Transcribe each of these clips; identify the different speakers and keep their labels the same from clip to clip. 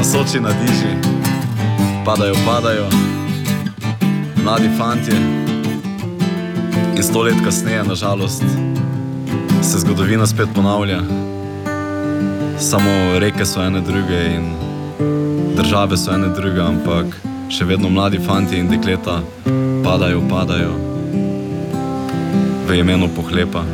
Speaker 1: Soči nadiši, padajo, mladi fantje. In 100 let kasneje, nažalost, se zgodovina spet ponavlja. Samo reke so ene druge in države so ene druge, ampak še vedno mladi fantje in dekleta padajo v imenu pohlepa.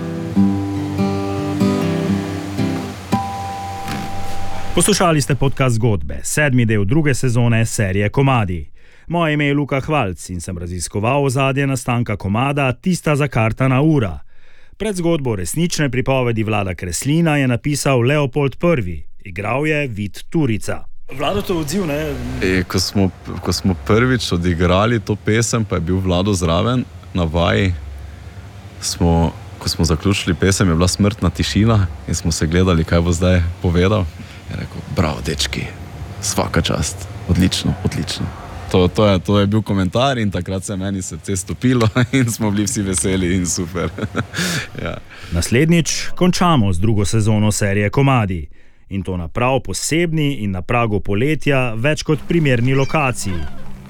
Speaker 2: Poslušali ste podcast Zgodbe, 7. del 2. sezone serije Komadi. Moje ime je Luka Hvalc in sem raziskoval ozadje nastanka komada Tista zakartana ura. Pred zgodbo resnične pripovedi Vlada Kreslina je napisal Leopold I. Igral je Vid Turica. Vlado, to odziv, ne?
Speaker 1: Ko smo prvič odigrali to pesem, pa je bil Vlado zraven na vaji, ko smo zaključili pesem, je bila smrtna tišina in smo se gledali, kaj bo zdaj povedal. Je rekel, bravo, dečki, svaka čast, odlično. To je bil komentar in takrat se meni srce stopilo in smo bili vsi veseli in super. Ja.
Speaker 2: Naslednjič končamo z 2. sezono serije Komadi. In to na prav posebni in na pragu poletja več kot primerni lokaciji.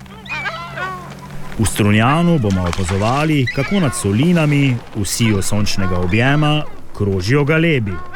Speaker 2: V Strunjanu bomo opazovali, kako nad solinami, v siju sončnega objema, krožijo galebi.